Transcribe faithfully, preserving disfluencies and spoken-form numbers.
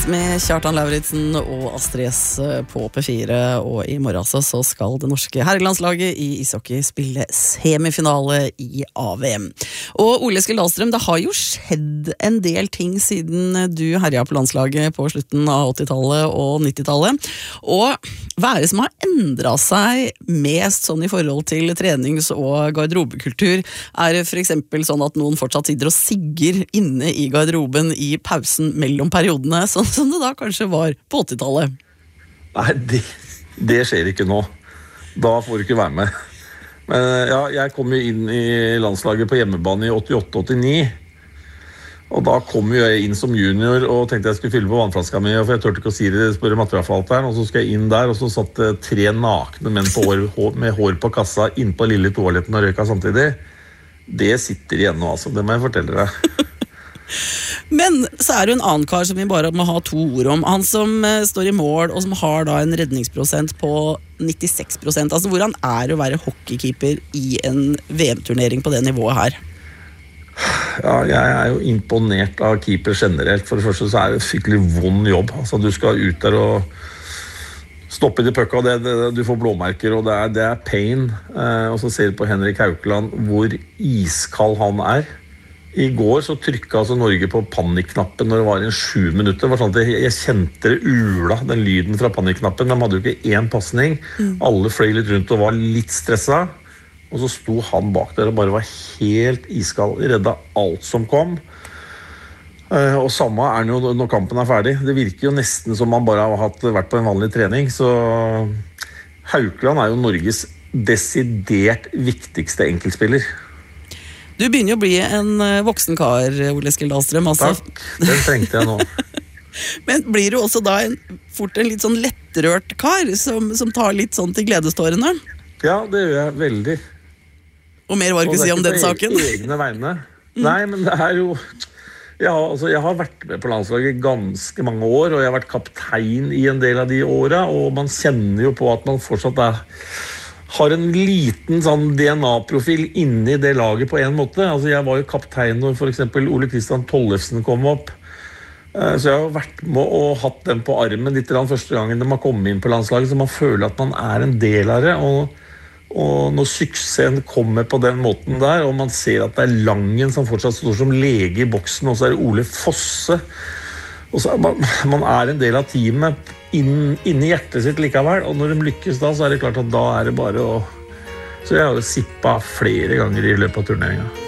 Med Kjartan Lauritsen og Astrid S på P fire, og i morgen så skal det norske herrelandslaget i ishockey spille semifinale i A V M. Og Ole Eskil Dahlstrøm, det har jo skjedd en del ting siden du herja på landslaget på slutten av åttitallet og nittitallet. Og hva er det som har endret seg mest sånn i forhold til trenings- og garderobekultur? Er det for eksempel sånn at noen fortsatt sitter og sigger inne i garderoben i pausen mellom periodene, sånn som det da kanskje var på åttitallet? Nei, det, det skjer ikke nå. Da får du ikke være med. Men ja, jeg kom jo inn i landslaget på hjemmebane i åttiåtte åttini. Og da kom jo jeg inn som junior og tenkte jeg skulle fylle på vannflaska mi, for jeg tørte ikke å si det, spørre materialforvalteren, og så skal jeg inn der, og så satt tre nakne menn på hår, med hår på kassa inn på lille toaletten og røyka samtidig. Det sitter igjen nå, altså. Det må jeg fortelle deg. Men så er det jo en annen kar som vi bare må ha to ord om. Han som uh, står i mål, og som har da en redningsprosent på nittiseks prosent. Altså, hvordan er det å være hockeykeeper i en V M-turnering på det nivået her? Ja, jeg er jo imponert av keeper generelt. For det første så er det en skikkelig vond jobb. Altså, du skal ut der og stoppe i pøkka, det, det, du får blåmerker, og det er, det er pain. Uh, og så ser du på Henrik Haukeland hvor iskald han er. I går så trykket altså Norge på panikknappen når det var i sju minutter. Det var sånn at jeg, jeg kjente det ula, den lyden fra panikknappen. De hadde jo ikke én passning. Mm. Alle fløy litt rundt og var litt stresset. Og så sto han bak der og bare var helt iskald. Redda alt som kom. Uh, og samme er det jo når kampen er ferdig. Det virker jo nesten som man bare har hatt, vært på en vanlig trening. Så Haukeland er jo Norges desidert viktigste enkeltspiller. Du begynner jo å bli en voksen kar, Ole Eskil Dahlstrøm. Altså. Takk, det trengte jeg nå. Men blir du også da en, fort en litt sånn lettrørt kar, som, som tar litt sånn til gledestårene? Ja, det gjør jeg veldig. Og mer var det ikke å si om den saken? Og det er ikke på egne vegne. Mm. Nei, men det er jo... Jeg har, altså, jeg har vært med på landslaget ganske mange år, og jeg har vært kaptein i en del av de årene, og man kjenner jo på at man fortsatt er... har en liten sånn D N A-profil inni det laget på en måte. Altså, jeg var jo kaptein når for eksempel Ole Kristian Tollefsen kom opp. Så jeg har vært med og hatt dem på armen litt første gangen de har kommet inn på landslaget, så man føler at man er en del av det. Og, og når suksessen kommer på den måten der, og man ser at det er Langen som fortsatt står som lege i boksen, og så er det Ole Fosse, og så er man, man er en del av teamet inn, inn i hjertet sitt likevel, og når de lykkes da, så er det klart at da er det bare å... Så jeg har jo sippet flere ganger i løpet av turneringen.